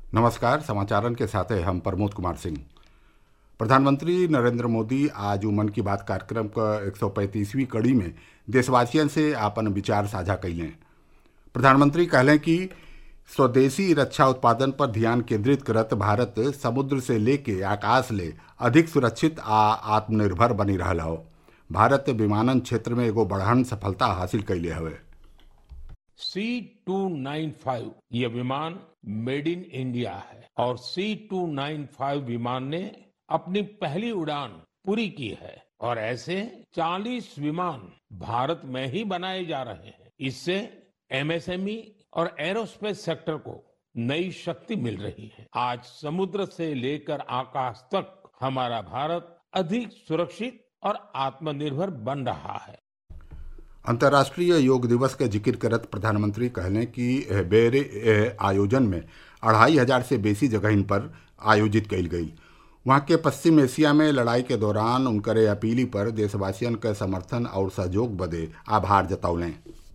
नमस्कार। समाचारन के साथ हैं हम प्रमोद कुमार सिंह। प्रधानमंत्री नरेंद्र मोदी आज मन की बात कार्यक्रम का 135वीं कड़ी में देशवासियों से अपन विचार साझा कैलें। प्रधानमंत्री कहलें कि स्वदेशी रक्षा उत्पादन पर ध्यान केंद्रित करत भारत समुद्र से लेके आकाश ले अधिक सुरक्षित आ आत्मनिर्भर बनी रहल हौ। भारत विमानन क्षेत्र में एगो बढ़हन सफलता हासिल कैले हवे। C295 ये विमान मेड इन इंडिया है और C295 विमान ने अपनी पहली उड़ान पूरी की है और ऐसे 40 विमान भारत में ही बनाए जा रहे हैं। इससे MSME और एरोस्पेस सेक्टर को नई शक्ति मिल रही है। आज समुद्र से लेकर आकाश तक हमारा भारत अधिक सुरक्षित और आत्मनिर्भर बन रहा है। अंतर्राष्ट्रीय योग दिवस के जिक्र करत प्रधानमंत्री कहलें कि बेरे आयोजन में 2500 से बेसी जगहिन पर आयोजित कइल गई। वहाँ के पश्चिम एशिया में लड़ाई के दौरान उनकरे अपीली पर देशवासियन के समर्थन और सहयोग बदे आभार जतौलें।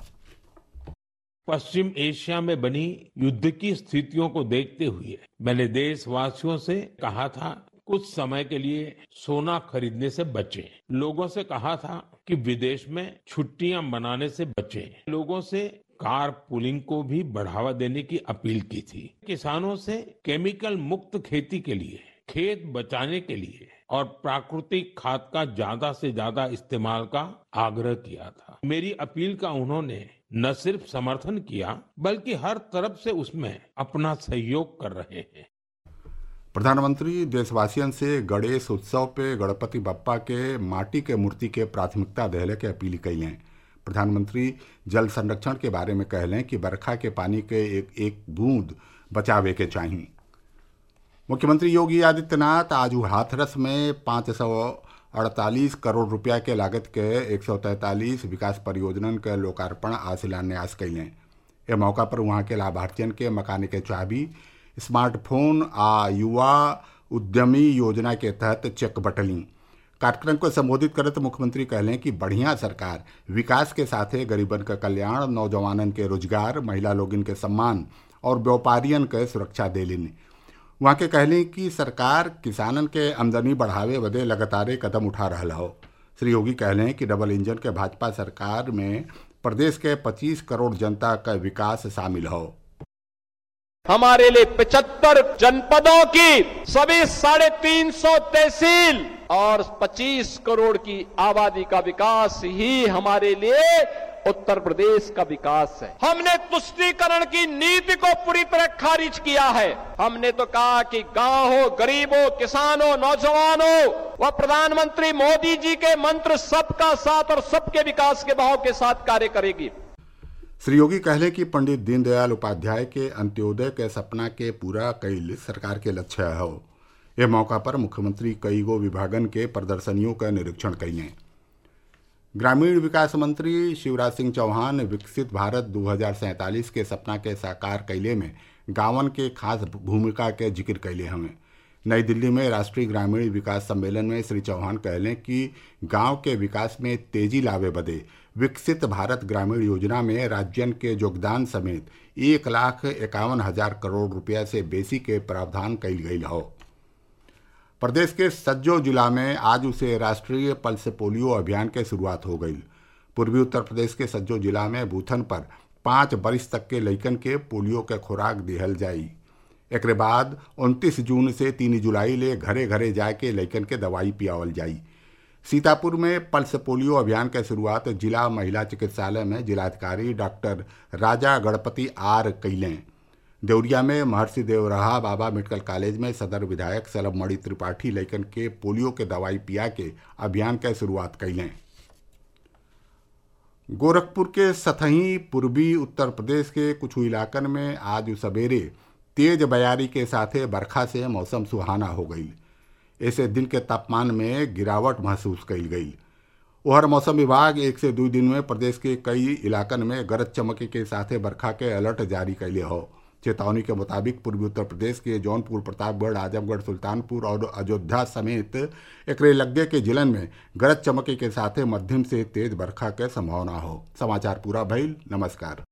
पश्चिम एशिया में बनी युद्ध की स्थितियों को देखते हुए मैंने देशवासियों से कहा था कुछ समय के लिए सोना खरीदने से बचें। लोगों से कहा था कि विदेश में छुट्टियां मनाने से बचें। लोगों से कार पुलिंग को भी बढ़ावा देने की अपील की थी। किसानों से केमिकल मुक्त खेती के लिए, खेत बचाने के लिए और प्राकृतिक खाद का ज्यादा से ज्यादा इस्तेमाल का आग्रह किया था। मेरी अपील का उन्होंने न सिर्फ समर्थन किया बल्कि हर तरफ से उसमें अपना सहयोग कर रहे हैं। प्रधानमंत्री देशवासियन से गणेश उत्सव पे गणपति बप्पा के माटी के मूर्ति के प्राथमिकता देने के अपील कैलें। प्रधानमंत्री जल संरक्षण के बारे में कहलें कि बरखा के पानी के एक एक बूंद बचावे के चाहिए। मुख्यमंत्री योगी आदित्यनाथ आज हाथरस में 548 करोड़ रुपया के लागत के 143 विकास परियोजनन के लोकार्पण आ शिलान्यास कैलें। यह मौका पर वहाँ के लाभार्थियन के मकान के चाबी, स्मार्टफोन आ युवा उद्यमी योजना के तहत चेक बटली। कार्यक्रम को संबोधित करते मुख्यमंत्री कहलें कि बढ़िया सरकार विकास के साथे गरीबन का कल्याण, नौजवानन के रोजगार, महिला लोगन के सम्मान और व्यापारियन के सुरक्षा देलिन। वहाँ के कहलें कि सरकार किसानन के आमदनी बढ़ावे बदे लगातार कदम उठा रहा हो। श्री योगी कहलें कि डबल इंजन के भाजपा सरकार में प्रदेश के 25 करोड़ जनता का विकास शामिल हो। हमारे लिए 75 जनपदों की सभी 350 तहसील और 25 करोड़ की आबादी का विकास ही हमारे लिए उत्तर प्रदेश का विकास है। हमने तुष्टीकरण की नीति को पूरी तरह खारिज किया है। हमने तो कहा कि गांव हो, गरीब हो, किसान हो, नौजवान हो, वह प्रधानमंत्री मोदी जी के मंत्र सबका साथ और सबके विकास के भाव के साथ कार्य करेगी। श्री योगी कहले कि पंडित दीनदयाल उपाध्याय के अंत्योदय के सपना के पूरा कैल सरकार के लक्ष्य हो। यह मौका पर मुख्यमंत्री कई गो विभागन के प्रदर्शनियों का निरीक्षण कैलें। ग्रामीण विकास मंत्री शिवराज सिंह चौहान विकसित भारत 2047 के सपना के साकार कैले में गांवन के खास भूमिका के जिक्र कैले हमें। नई दिल्ली में राष्ट्रीय ग्रामीण विकास सम्मेलन में श्री चौहान कहलें कि गांव के विकास में तेजी लावे बदे विकसित भारत ग्रामीण योजना में राज्यन के योगदान समेत 1,51,000 करोड़ रुपया से बेसी के प्रावधान कैल गई हो। प्रदेश के सज्जो जिला में आज उसे राष्ट्रीय पल्स पोलियो अभियान के शुरुआत हो गई। पूर्वी उत्तर प्रदेश के सज्जो जिला में बूथन पर 5 बरिस तक के लइकन के पोलियो के खुराक दिहल जाई। एक बाद 29 जून से 3 जुलाई ले घरे घरे जाके लइकन के दवाई पियावल जाई। सीतापुर में पल्स पोलियो अभियान की शुरुआत जिला महिला चिकित्सालय में जिलाधिकारी डॉक्टर राजा गणपति आर कैलें। देवरिया में महर्षि देवराहा बाबा मेडिकल कॉलेज में सदर विधायक सलभमणि त्रिपाठी लइकन के पोलियो के दवाई पिया के अभियान की शुरुआत कैलें। गोरखपुर के सतही पूर्वी उत्तर प्रदेश के कुछ इलाकन में आज सवेरे तेज बयारी के साथे बरखा से मौसम सुहाना हो गई। ऐसे दिन के तापमान में गिरावट महसूस कई गई। उधर मौसम विभाग 1 से 2 दिन में प्रदेश के कई इलाकन में गरज चमक के साथे बरखा के अलर्ट जारी कैले हो। चेतावनी के मुताबिक पूर्वी उत्तर प्रदेश के जौनपुर, प्रतापगढ़, आजमगढ़, सुल्तानपुर और अयोध्या समेत एकरे लग्गे के जिलन में गरज चमक के साथे मध्यम से तेज बरखा के संभावना हो। समाचार पूरा भइल। नमस्कार।